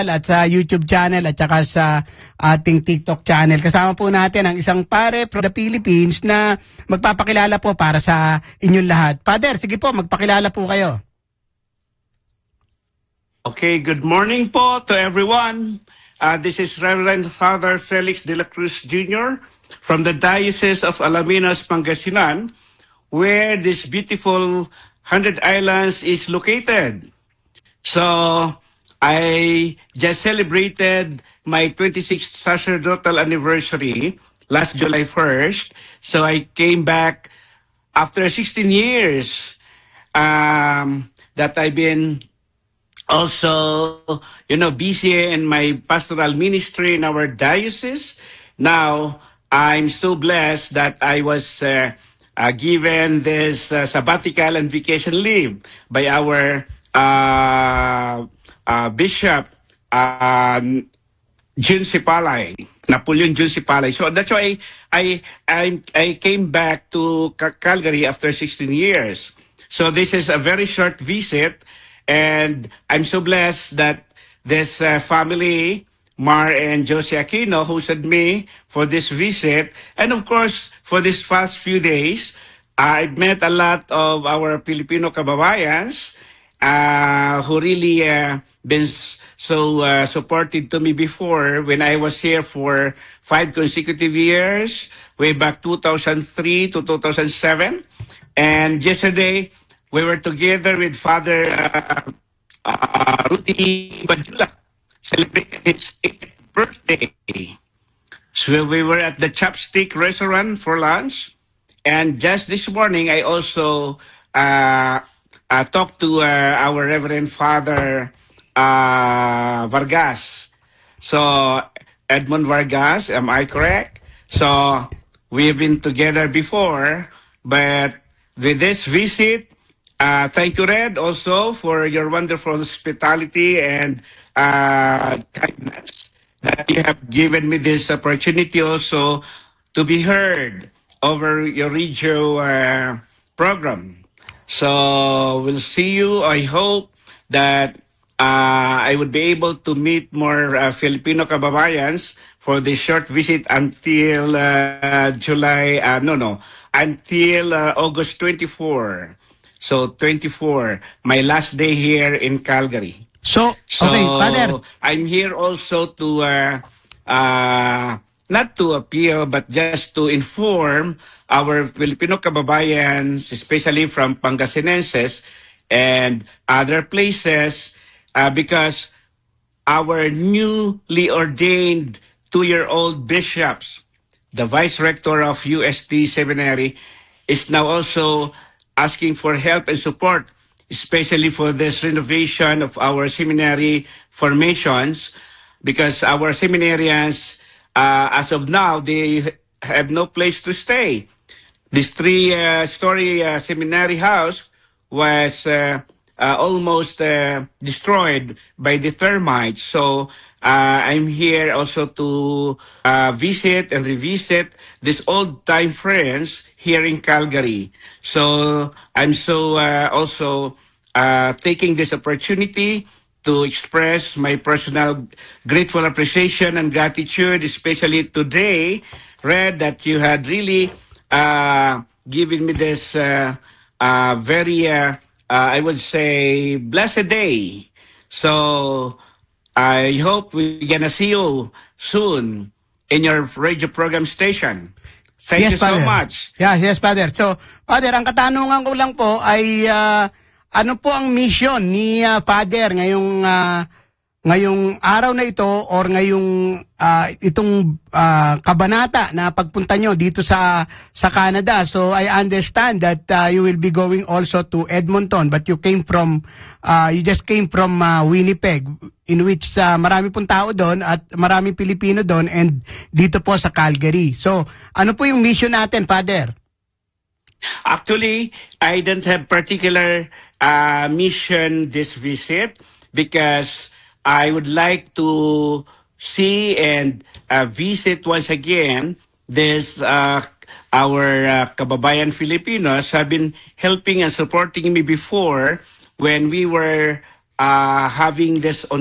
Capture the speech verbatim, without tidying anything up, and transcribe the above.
at sa YouTube channel at saka sa ating TikTok channel. Kasama po natin ang isang pare from the Philippines na magpapakilala po para sa inyong lahat. Father, sige po, magpakilala po kayo. Okay, good morning po to everyone. Uh, this is Reverend Father Felix de la Cruz Junior from the Diocese of Alaminos, Pangasinan, where this beautiful Hundred Islands is located. So, I just celebrated my twenty-sixth sacerdotal anniversary last July first. So, I came back after sixteen years um, that I've been also, you know, busy in my pastoral ministry in our diocese. Now, I'm so blessed that I was uh, uh, given this uh, sabbatical and vacation leave by our uh, uh, Bishop uh, Jun Sipalay, Napoleon Jun Sipalay. So that's why I, I, I came back to Calgary after sixteen years. So this is a very short visit, and I'm so blessed that this uh, family, Mar and Josie Aquino, hosted me for this visit. And of course, for these past few days, I've met a lot of our Filipino kababayans uh, who really uh, been so uh, supportive to me before when I was here for five consecutive years, way back two thousand three to two thousand seven. And yesterday, we were together with Father uh, uh, Rudy Bajula, celebrating his eightieth birthday. So we were at the Chopstick restaurant for lunch. And just this morning, I also uh, uh, talked to uh, our Reverend Father uh, Vargas. So, Edmund Vargas, am I correct? So, we've been together before, but with this visit, uh, thank you, Red, also for your wonderful hospitality and uh, kindness that you have given me this opportunity also to be heard over your radio uh, program. So we'll see you. I hope that uh, I would be able to meet more uh, Filipino kababayans for this short visit until uh, July, uh, no, no, until uh, August twenty-fourth. So twenty-four, my last day here in Calgary. So, So okay, Father. I'm here also to uh, uh, not to appeal, but just to inform our Filipino kababayans, especially from Pangasinenses and other places, uh, because our newly ordained two-year-old bishops, the vice rector of U S T Seminary, is now also asking for help and support, especially for this renovation of our seminary formations, because our seminarians, uh, as of now, they have no place to stay. This three-story uh, uh, seminary house was uh, uh, almost uh, destroyed by the termites. So uh, I'm here also to uh, visit and revisit these old-time friends here in Calgary. So I'm so uh, also uh, taking this opportunity to express my personal grateful appreciation and gratitude, especially today, Red, that you had really uh, given me this uh, uh, very, uh, uh, I would say, blessed day. So I hope we're gonna see you soon in your radio program station. Thank Yes, you so Father. much. Yeah, yes, Father. So, Father, ang katanungan ko lang po ay ah, ano po ang mission ni ah, Father ngayong ah, ngayong araw na ito or ngayong ah, itong ah, kabanata na pagpunta nyo dito sa sa Canada. So I understand that ah, you will be going also to Edmonton, but you came from ah, you just came from ah, Winnipeg, in which ah, marami pong tao doon at maraming Pilipino doon, and dito po sa Calgary. So ano po yung mission natin, Father? Actually, I don't have particular uh, mission this visit because I would like to see and uh, visit once again this uh, our uh, kababayan Filipinos have been helping and supporting me before when we were uh, having this on